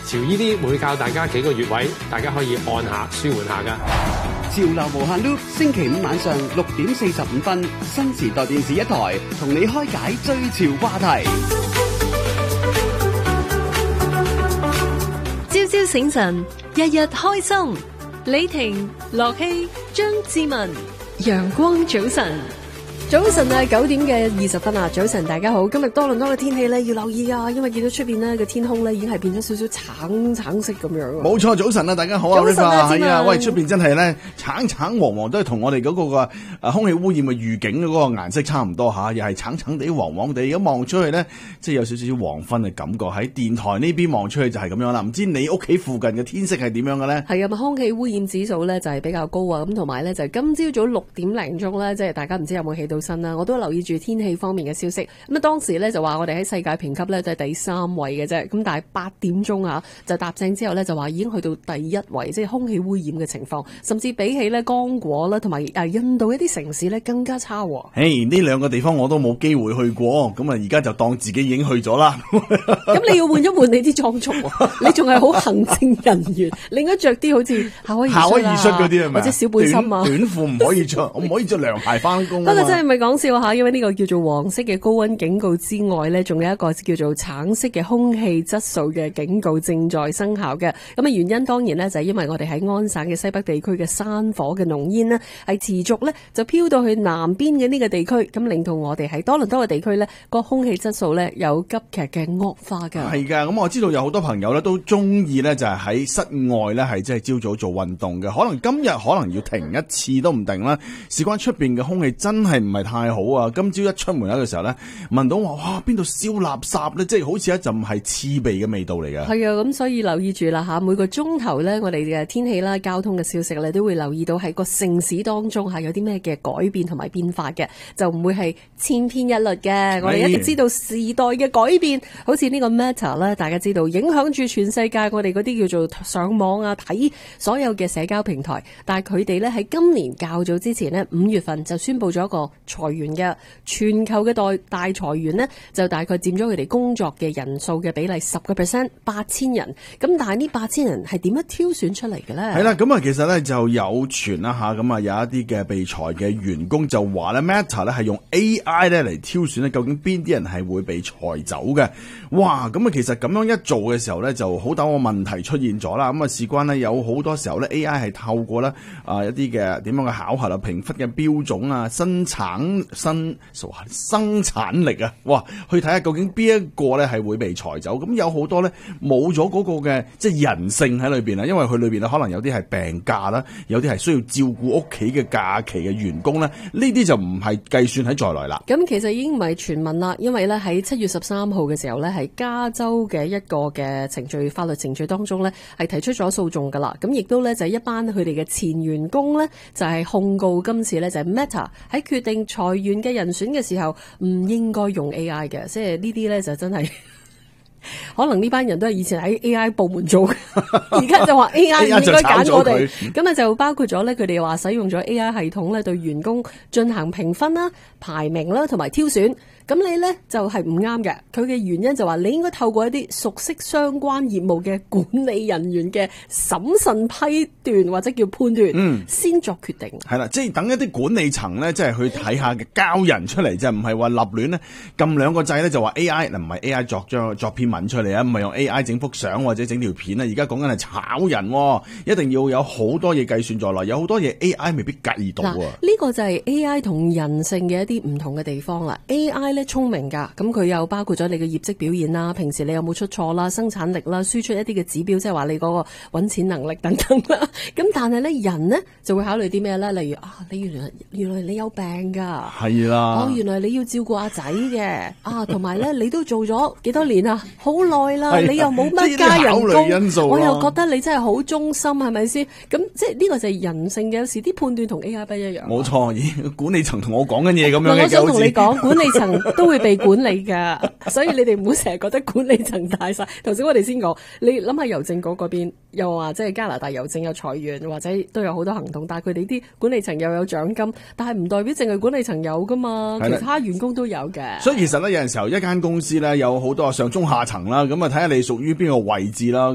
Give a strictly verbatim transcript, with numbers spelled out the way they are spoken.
潮依啲會教大家幾個穴位，大家可以按下舒緩下噶。 潮流無限 loop， 星期五晚上六點四十五分，新時代電視一台同你開解最潮話題。 朝朝醒神，日日開心。李婷、樂希、張志文，陽光早晨。 早晨啊，九點嘅二十分啊，早晨大家好。今日多倫多嘅天氣咧要留意啊，因為見到出邊咧個天空咧已經係變咗少少橙橙色咁樣。 冇錯，早晨啊，大家好啊， 早晨啊， 係啊，喂，出邊真係咧橙橙黃黃，都係同我哋嗰個個誒空氣污染嘅預警嗰個顏色差唔多吓，又係橙橙地、黃黃地。咁望出去咧，即係有少少黃昏嘅感覺。喺電台呢邊望出去就係咁樣啦。唔知你屋企附近嘅天色係點樣嘅咧？係啊，空氣污染指數咧就係比較高啊。咁同埋咧就係今朝早六點零鐘咧，即係大家唔知有冇起到身啦。我都留意住天氣方面嘅消息。咁啊，當時咧就話我哋喺世界評級咧就係第三位嘅啫。咁但係八點鐘啊，就踏正之後咧就話已經去到第一位，即係空氣污染嘅情況，甚至比起咧剛果啦同埋誒印度一啲城市咧更加差。 誒，呢兩個地方我都冇機會去過，咁啊而家就當自己已經去咗啦。 咁你要換一換你啲裝束，你仲係好行政人員，你應該着啲好似夏威夷夏威夷恤嗰啲係咪？ 或者小背心啊， 短褲唔可以着，我唔可以着涼鞋翻工。 不過真係咪講笑吓？因為呢個叫做黃色嘅高溫警告之外咧，仲有一個叫做橙色嘅空氣質素嘅警告正在生效嘅。咁啊，原因當然咧就係因為我哋喺安省嘅西北地區嘅山火嘅濃煙呢係持續咧就飄到去南邊嘅呢個地區，咁令到我哋喺多倫多嘅地區咧個空氣質素咧有急劇嘅惡化噶。 係噶，咁我知道有好多朋友咧都中意咧就係喺室外咧係即係朝早做運動嘅，可能今日可能要停一次都唔定啦。事關出邊嘅空氣真係唔係太好啊！今朝一出門口嘅時候咧，聞到話哇邊度燒垃圾咧，即係好似一陣係刺鼻嘅味道嚟嘅。 係啊，咁所以留意住啦吓，每個鐘頭咧我哋嘅天氣啦、交通嘅消息咧都會留意到喺個城市當中係有啲咩嘅改變同埋變化嘅，就唔會係千篇一律嘅。我哋一定知道時代嘅改變，好似呢個 Meta 咧，大家知道影響住全世界我哋嗰啲叫做上網啊、睇所有嘅社交平台。但係佢哋咧喺今年較早之前呢，五月份就宣布咗一個裁員嘅全球嘅大大裁員呢，就大概佔咗佢哋工作嘅人數嘅比例十個 percent， 八千人。咁但係呢八千人係點樣挑選出嚟嘅咧？ 係啦，咁啊其實咧就有傳啦吓，咁啊有一啲嘅被裁嘅員工就話咧 Meta 咧係用 A I 咧嚟挑選咧究竟邊啲人係會被裁走嘅。哇！咁啊其實咁樣一做嘅時候咧就好多個問題出現咗啦。咁啊事關咧有好多時候咧 A I 係透過咧啊一啲嘅點樣嘅考核啊、評分嘅標準啊、生產生生產力啊，哇！去睇下究竟邊一個咧係會被裁走。咁有好多咧冇咗嗰個嘅即係人性喺裏邊啊，因為佢裏邊咧可能有啲係病假啦，有啲係需要照顧屋企嘅假期嘅員工咧，呢啲就唔係計算喺在內啦。 咁其實已經唔係傳聞啦，因為咧喺七月十三號嘅時候咧，係加州嘅一個嘅程序法律程序當中咧，係提出咗訴訟噶啦。咁亦都咧就係一班佢哋嘅前員工咧，就係控告今次咧就係 Meta 喺決定裁員嘅人選嘅時候唔應該用 A I 嘅，即係呢啲咧就真係。可能呢班人都係以前喺 A I 部門做嘅，而家就話 A I 唔應該揀我哋，咁啊就包括咗咧，佢哋話使用咗 A I 系統咧對員工進行評分啦、排名啦同埋挑選。咁你咧就係唔啱嘅，佢嘅原因就話你應該透過一啲熟悉相關業務嘅管理人員嘅審慎批斷或者叫判斷，嗯，先作決定。 係啦，即係等一啲管理層咧，即係去睇下嘅交人出嚟，就唔係話立亂咧撳兩個掣咧就話 A I 嗱，唔係 A I 作張作篇文出嚟啊，唔係用 A I 整幅相或者整條片啊，而家講緊係炒人，一定要有好多嘢計算在內，有好多嘢 A I 未必計到啊。 呢個就係 A I 同人性嘅一啲唔同嘅地方啦。A I 咧聰明噶，咁佢又包括咗你嘅業績表現啦，平時你有冇出錯啦，生產力啦，輸出一啲嘅指標，即係話你嗰個搵錢能力等等啦。咁但係咧人呢就會考慮啲咩咧？例如啊，你原來原來你有病噶，係啦，哦，原來你要照顧阿仔嘅，啊，同埋咧你都做咗幾多年啊，好耐啦，你又冇乜加人工，我又覺得你真係好忠心，係咪先？咁即係呢個就係人性嘅，有時啲判斷同 A I 不一樣。冇錯， 咦，管理層同我講緊嘢咁樣嘅， 我想同你講，管理層都會被管理噶，所以你哋唔好成日覺得管理層大晒。頭先我哋先講，你諗下郵政局嗰邊又話即係加拿大郵政有裁員，或者都有好多行動，但係佢哋啲管理層又有獎金，但係唔代表淨係管理層有噶嘛，其他員工都有嘅。 所以其實咧有陣時候一間公司咧有好多上中下層啦，咁啊睇下你屬於邊個位置啦。